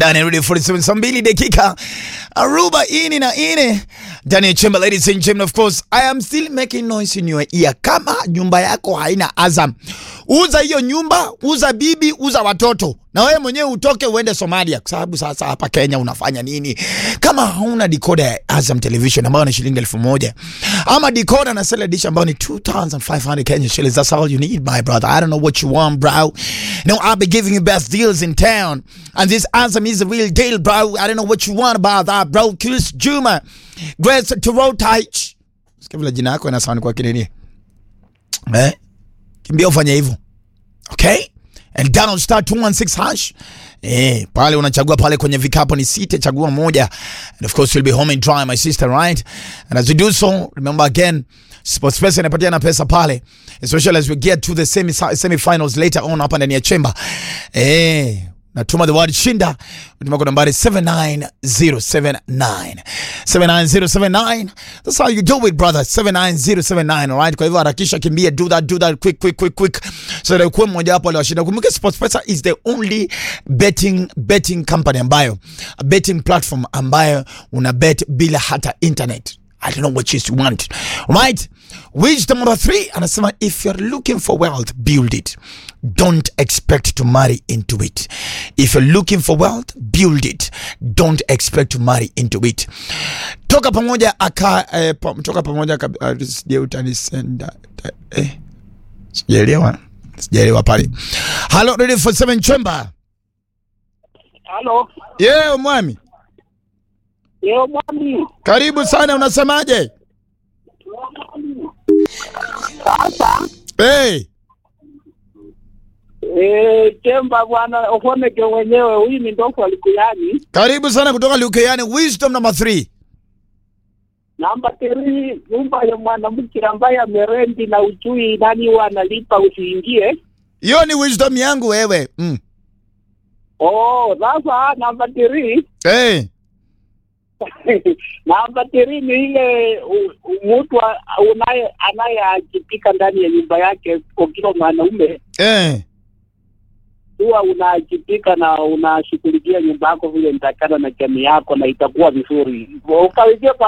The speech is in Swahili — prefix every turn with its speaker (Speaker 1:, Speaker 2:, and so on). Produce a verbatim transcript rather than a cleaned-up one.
Speaker 1: ndani ya Radio forty-seven saa mbili dakika arobaini na nne ndani ya chemba. Ladies and gentlemen, of course I am still making noise in your ear. Kama nyumba yako haina Azam, uza hiyo nyumba, uza bibi, uza watoto, na wewe mwenyewe utoke uende Somalia, kwa sababu sasa hapa Kenya unafanya nini? Kama hauna decoder ya Azam Television ambayo ni shilingi elfu moja, ama decoder na cell dish ambayo ni two thousand five hundred Kenya shillings, that's all you need, my brother. I don't know what you want, bro. No, I'll be giving you best deals in town, and this Azam is a real deal, bro. I don't know what you want about that, bro. Chris Juma, Grace Torotich. Sikivula jina yako na sound kwa kinini. Eh? Kimbia ufanye hivyo. Okay? And down star two one six hash. Eh, pale unachagua pale kwenye vikapo ni sita, chagua moja. And of course you'll be home and dry, my sister, right? And as you do so, remember again, Sports Pesa inapatiana pesa pale, especially as we get to the semi semi-finals later on hapa ndani ya chemba. Eh, natuma the word shinda, utuma kwa nambari seven nine zero seven nine. seven nine zero seven nine. That's how you do it, brother. seven nine zero seven nine, all right? Kwa hivyo harakisha, kimbia, do that, do that quick, quick, quick, quick. So that ukuwe mmoja hapo aliwashinda. Kumbuka Sports Pesa is the only betting betting company ambayo, a betting platform ambayo una bet bila hata internet. I don't know what you want. Right? Wisdom number three, anasema, if you're looking for wealth, build it. Don't expect to marry into it. If you're looking for wealth, build it. Don't expect to marry into it. Toka pamoja aka eh, toka pamoja sije utanisenda eh sijaelewa sijaelewa pale. Hello, Radio forty-seven chemba.
Speaker 2: Hello.
Speaker 1: Yeah, mwami.
Speaker 2: Yo mwami.
Speaker 1: Karibu sana, unasemaje?
Speaker 2: Sasa.
Speaker 1: Hey.
Speaker 2: Eh, chemba bwana, ufoneke wenyewe, huyu ni Ndoko Likuyani.
Speaker 1: Karibu sana kutoka Likuyani. Wisdom number three.
Speaker 2: Namba three, nyumba ya mwanamke ambaye amerendi na ujui nani huwa analipa usiingie.
Speaker 1: Hiyo ni wisdom yangu wewe. Mm.
Speaker 2: Oh, sasa namba three.
Speaker 1: Hey.
Speaker 2: Namba three ni ile mtu unaye anayeajipika ndani ya nyumba yake kwa kila mwanaume.
Speaker 1: Eh.
Speaker 2: Huwa unajipika na unashughulikia nyumba yako vile nitakana na jamii yako, na itakuwa vizuri. Ukaweze